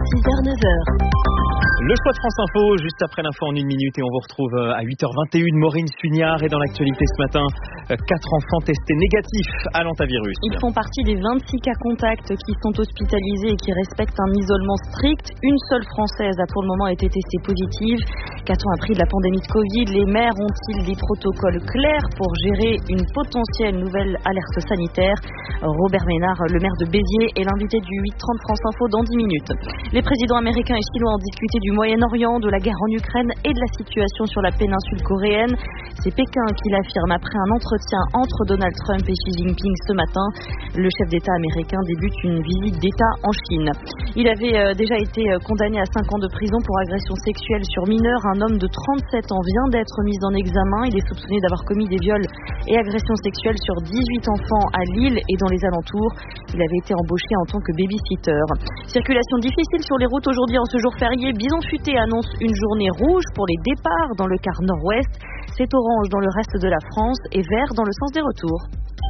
6h, 9h. Le choix de France Info, juste après l'info en 1 minute, et on vous retrouve à 8h21. Maureen Sugnard est dans l'actualité ce matin. 4 enfants testés négatifs à l'hantavirus. Ils font partie des 26 cas contacts qui sont hospitalisés et qui respectent un isolement strict. Une seule Française a pour le moment été testée positive. Qu'a-t-on appris de la pandémie de Covid? Les maires ont-ils des protocoles clairs pour gérer une potentielle nouvelle alerte sanitaire? Robert Ménard, le maire de Béziers, est l'invité du 8h30 France Info dans 10 minutes. Les présidents américains et chinois ont discuté du Moyen-Orient, de la guerre en Ukraine et de la situation sur la péninsule coréenne. C'est Pékin qui l'affirme après un entretien entre Donald Trump et Xi Jinping ce matin. Le chef d'État américain débute une visite d'État en Chine. Il avait déjà été condamné à 5 ans de prison pour agression sexuelle sur mineur. Un homme de 37 ans vient d'être mis en examen. Il est soupçonné d'avoir commis des viols et agressions sexuelles sur 18 enfants à Lille et dans les alentours. Il avait été embauché en tant que babysitter. Circulation difficile sur les routes aujourd'hui en ce jour férié. Bison Futé annonce une journée rouge pour les départs dans le quart nord-ouest. C'est orange dans le reste de la France et vert dans le sens des retours.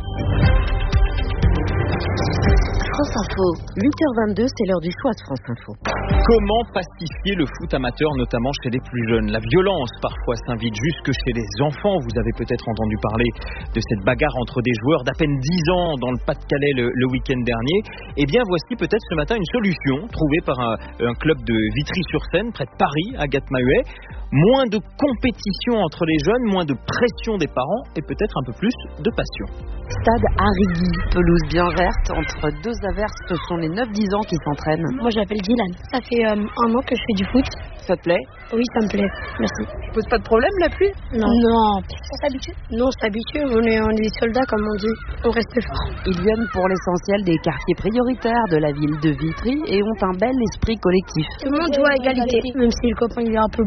France Info, 8h22, c'est l'heure du choix de France Info. Comment pacifier le foot amateur, notamment chez les plus jeunes? La violence parfois s'invite jusque chez les enfants. Vous avez peut-être entendu parler de cette bagarre entre des joueurs d'à peine 10 ans dans le Pas-de-Calais le week-end dernier. Eh bien, voici peut-être ce matin une solution trouvée par un club de Vitry-sur-Seine, près de Paris, Agathe-Mahuet. Moins de compétition entre les jeunes, moins de pression des parents et peut-être un peu plus de passion. Stade Arrigui, pelouse bien verte, entre deux averses, ce sont les 9-10 ans qui s'entraînent. Moi je m'appelle Dylan, ça fait 1 an que je fais du foot. Ça te plaît? Oui, ça me plaît, merci. Ça pose pas de problème la pluie? Non. On s'habitue? Non, on s'habitue, on est des soldats comme on dit, on reste fort. Ils viennent pour l'essentiel des quartiers prioritaires de la ville de Vitry et ont un bel esprit collectif. Tout le monde joue à égalité, même si le copain il est un peu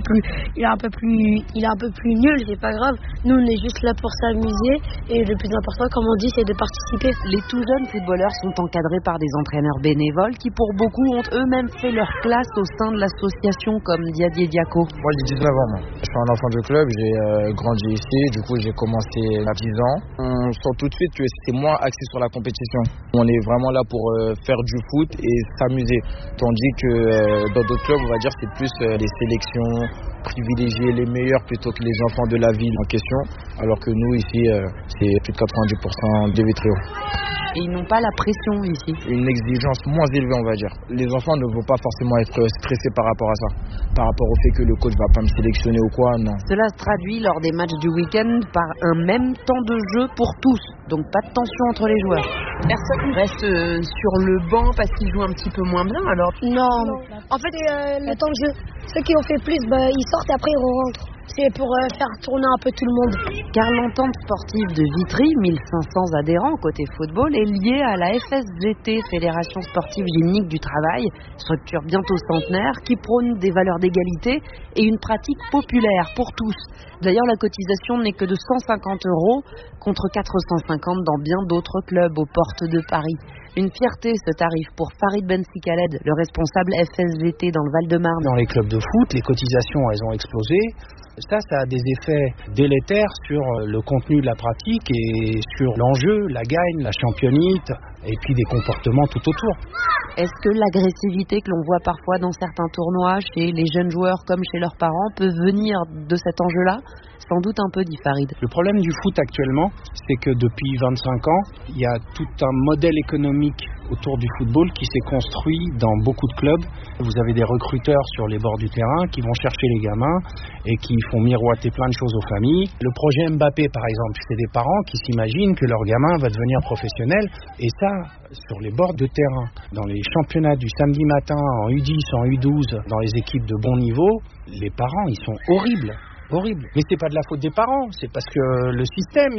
plus nul, c'est pas grave. Nous on est juste là pour s'amuser et le plus important, comme on dit, c'est de participer. Les tout jeunes footballeurs sont encadrés par des entraîneurs bénévoles qui pour beaucoup ont eux-mêmes fait leur classe au sein de l'association comme Diadier Diaco. Moi j'ai 19 ans, je suis un enfant de club, j'ai grandi ici, du coup j'ai commencé à 10 ans. On sent tout de suite que c'est moins axé sur la compétition. On est vraiment là pour faire du foot et s'amuser, tandis que dans d'autres clubs on va dire c'est plus les sélections, privilégier les meilleurs plutôt que les enfants de la ville en question, alors que nous ici c'est plus de 90% de Vitry. Et ils n'ont pas la pression ici. Une exigence moins élevée on va dire. Les enfants ne vont pas forcément être stressés par rapport à ça, par rapport au fait que le coach va pas me sélectionner ou quoi, non. Cela se traduit lors des matchs du week-end par un même temps de jeu pour tous, donc pas de tension entre les joueurs. Personne reste sur le banc parce qu'ils jouent un petit peu moins bien alors? Non, en fait le temps de jeu, ceux qui ont fait plus, ils sortent et après ils rentrent. C'est pour faire tourner un peu tout le monde. Car l'entente sportive de Vitry, 1500 adhérents côté football, est liée à la FSGT, Fédération Sportive Gymnique du Travail, structure bientôt centenaire qui prône des valeurs d'égalité et une pratique populaire pour tous. D'ailleurs, la cotisation n'est que de 150 € contre 450 dans bien d'autres clubs aux portes de Paris. Une fierté ce tarif pour Farid Ben-Sikaled, le responsable FSGT dans le Val-de-Marne. Dans les clubs de foot, les cotisations elles ont explosé. Ça a des effets délétères sur le contenu de la pratique et sur l'enjeu, la gagne, la championnite et puis des comportements tout autour. Est-ce que l'agressivité que l'on voit parfois dans certains tournois chez les jeunes joueurs comme chez leurs parents peut venir de cet enjeu-là? Sans doute un peu, dit Farid. Le problème du foot actuellement, c'est que depuis 25 ans, il y a tout un modèle économique autour du football qui s'est construit dans beaucoup de clubs. Vous avez des recruteurs sur les bords du terrain qui vont chercher les gamins et qui font miroiter plein de choses aux familles. Le projet Mbappé, par exemple, c'est des parents qui s'imaginent que leur gamin va devenir professionnel et ça, sur les bords de terrain, dans les championnats du samedi matin, en U10, en U12, dans les équipes de bon niveau, les parents, ils sont horribles. Horrible. Mais c'est pas de la faute des parents, c'est parce que le système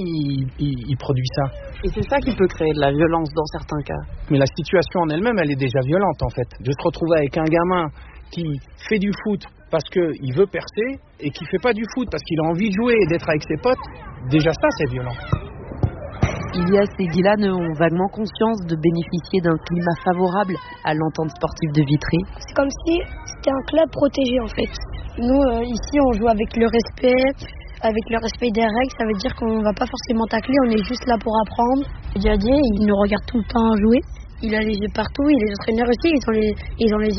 il produit ça. Et c'est ça qui peut créer de la violence dans certains cas. Mais la situation en elle-même, elle est déjà violente en fait. De se retrouver avec un gamin qui fait du foot parce qu'il veut percer et qui fait pas du foot parce qu'il a envie de jouer et d'être avec ses potes, déjà ça c'est violent. Ilias et Dylan ont vaguement conscience de bénéficier d'un climat favorable à l'entente sportive de Vitry. C'est comme si c'était un club protégé en fait. Nous, ici, on joue avec le respect des règles. Ça veut dire qu'on ne va pas forcément tacler, on est juste là pour apprendre. Diadier, il nous regarde tout le temps jouer. Il a les yeux partout, et les entraîneurs aussi, ils ont les